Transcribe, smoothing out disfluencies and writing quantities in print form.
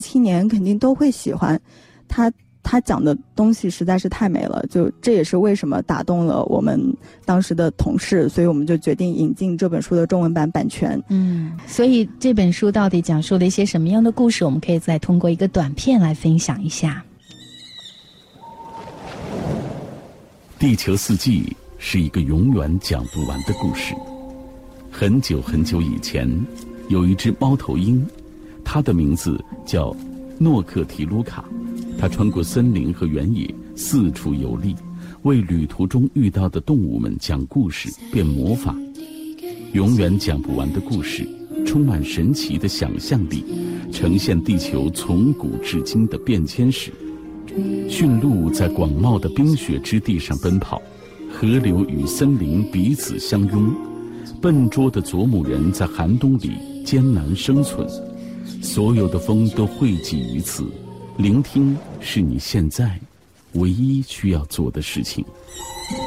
青年肯定都会喜欢。他讲的东西实在是太美了，就这也是为什么打动了我们当时的同事，所以我们就决定引进这本书的中文版版权。 所以这本书到底讲述了一些什么样的故事，我们可以再通过一个短片来分享一下。 地球四季是一个永远讲不完的故事。很久很久以前，有一只猫头鹰，它的名字叫诺克提卢卡。它穿过森林和原野，四处游历，为旅途中遇到的动物们讲故事、变魔法。永远讲不完的故事，充满神奇的想象力，呈现地球从古至今的变迁史。驯鹿在广袤的冰雪之地上奔跑，河流与森林彼此相拥。笨拙的佐姆人在寒冬里艰难生存，所有的风都汇集于此。聆听是你现在唯一需要做的事情。